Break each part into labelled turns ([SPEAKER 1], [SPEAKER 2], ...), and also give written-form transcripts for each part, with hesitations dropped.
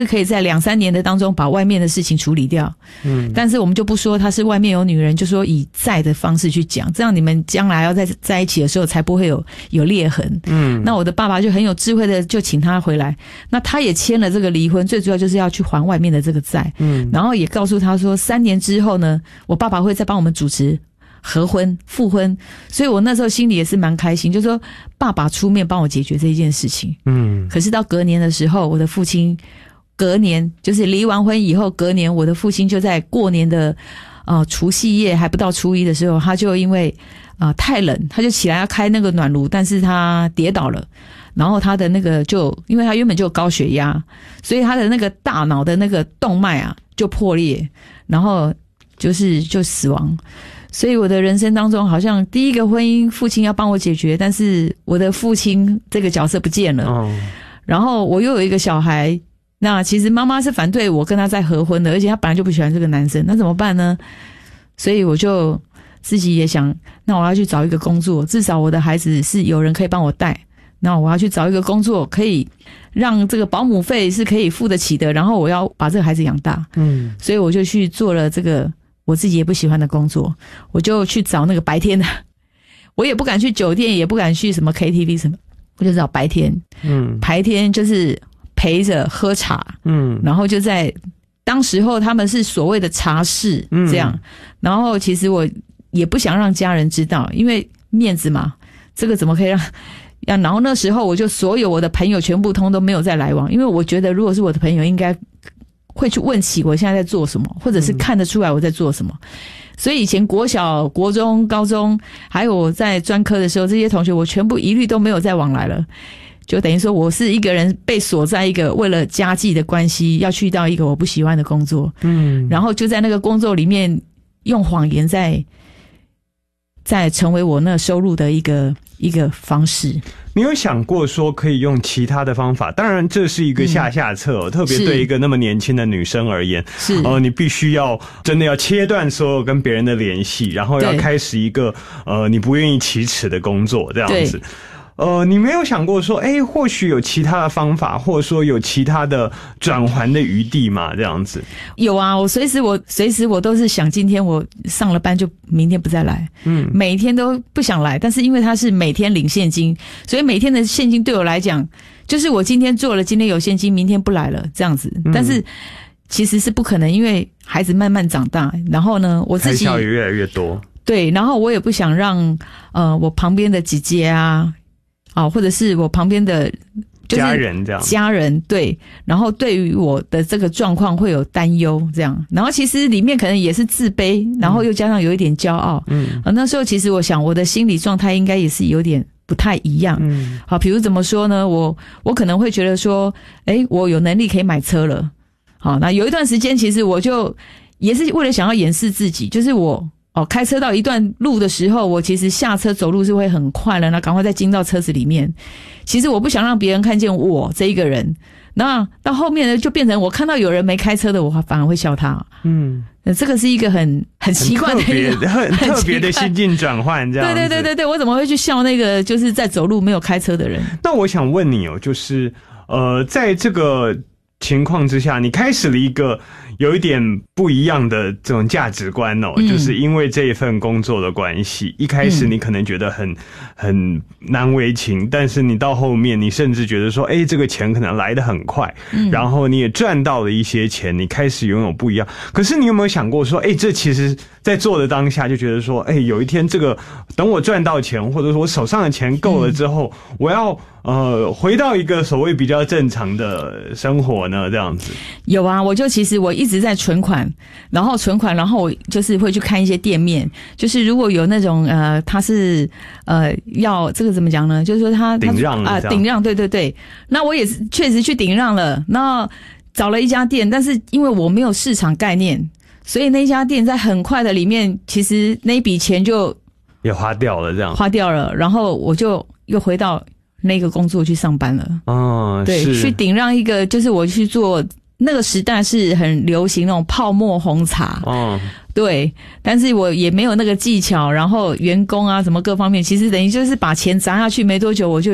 [SPEAKER 1] 可以在2-3年的当中把外面的事情处理掉。但是我们就不说他是外面有女人，就说以在的方式去讲，这样你们将来要在一起的时候才不会有裂痕。那我的爸爸就很有智慧的就请他回来，那他也签了这个离婚，最主要就是要去还外面的这个债。然后也告诉他说3年之后呢，我爸爸会再帮我们主持合婚复婚，所以我那时候心里也是蛮开心，就是说爸爸出面帮我解决这一件事情。可是到隔年的时候，我的父亲隔年就是离完婚以后，隔年我的父亲就在过年的除夕夜还不到初一的时候，他就因为太冷，他就起来要开那个暖炉，但是他跌倒了，然后他的那个因为他原本就有高血压，所以他的那个大脑的那个动脉啊就破裂，然后就死亡。所以我的人生当中好像第一个婚姻父亲要帮我解决，但是我的父亲这个角色不见了。然后我又有一个小孩，那其实妈妈是反对我跟他再合婚的，而且他本来就不喜欢这个男生，那怎么办呢？所以我就自己也想，那我要去找一个工作，至少我的孩子是有人可以帮我带，那我要去找一个工作可以让这个保姆费是可以付得起的，然后我要把这个孩子养大。所以我就去做了这个我自己也不喜欢的工作，我就去找那个白天的，我也不敢去酒店，也不敢去什么 KTV 什么，我就找白天。白天就是陪着喝茶，然后就在当时候他们是所谓的茶室这样，然后其实我也不想让家人知道，因为面子嘛，这个怎么可以让然后那时候我就所有我的朋友全部通都没有再来往，因为我觉得如果是我的朋友应该会去问起我现在在做什么，或者是看得出来我在做什么。所以以前国小、国中、高中还有我在专科的时候，这些同学我全部一律都没有再往来了，就等于说我是一个人被锁在一个为了家计的关系要去到一个我不喜欢的工作，然后就在那个工作里面用谎言在成为我那收入的一个方式。
[SPEAKER 2] 你有想过说可以用其他的方法？当然这是一个下策特别对一个那么年轻的女生而言，你必须要真的要切断所有跟别人的联系，然后要开始一个你不愿意启齿的工作这样子。你没有想过说或许有其他的方法，或者说有其他的转圜的余地嘛这样子？
[SPEAKER 1] 有啊，我随时我都是想今天我上了班就明天不再来，每天都不想来，但是因为他是每天领现金，所以每天的现金对我来讲就是我今天做了，今天有现金，明天不来了这样子。但是其实是不可能，因为孩子慢慢长大，然后呢我自己
[SPEAKER 2] 开销也越来越多，
[SPEAKER 1] 对，然后我也不想让我旁边的姐姐啊或者是我旁边的就是
[SPEAKER 2] 家人这样，
[SPEAKER 1] 家人对，然后对于我的这个状况会有担忧这样，然后其实里面可能也是自卑，然后又加上有一点骄傲。那时候其实我想我的心理状态应该也是有点不太一样。好，比如怎么说呢？我可能会觉得说，我有能力可以买车了。好，那有一段时间其实我就也是为了想要掩饰自己，就是我开车到一段路的时候，我其实下车走路是会很快了，那赶快再进到车子里面。其实我不想让别人看见我这一个人，那到后面呢就变成我看到有人没开车的，我反而会笑他。这个是一个很奇怪的
[SPEAKER 2] 很特别的心境转换这样子。
[SPEAKER 1] 对，我怎么会去笑那个就是在走路没有开车的人？
[SPEAKER 2] 那我想问你就是在这个情况之下，你开始了一个有一点不一样的这种价值观就是因为这一份工作的关系，一开始你可能觉得很难为情，但是你到后面你甚至觉得说这个钱可能来得很快，然后你也赚到了一些钱，你开始拥有不一样。可是你有没有想过说这其实在做的当下就觉得说有一天这个等我赚到钱，或者说我手上的钱够了之后，我要回到一个所谓比较正常的生活呢这样子？
[SPEAKER 1] 有啊，其实我一直在存款，然后我就是会去看一些店面，就是如果有那种他是要这个怎么讲呢？就是说他
[SPEAKER 2] 顶让
[SPEAKER 1] 顶让，对，那我也是确实去顶让了，那找了一家店，但是因为我没有市场概念，所以那家店在很快的里面，其实那一笔钱就
[SPEAKER 2] 也花掉了，
[SPEAKER 1] 然后我就又回到那个工作去上班了。对，去顶让一个，就是我去做。那个时代是很流行那种泡沫红茶，对，但是我也没有那个技巧，然后员工啊什么各方面，其实等于就是把钱砸下去没多久，我就又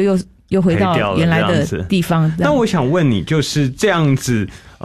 [SPEAKER 1] 又回到原来的地方。
[SPEAKER 2] 那我想问你，就是这样子，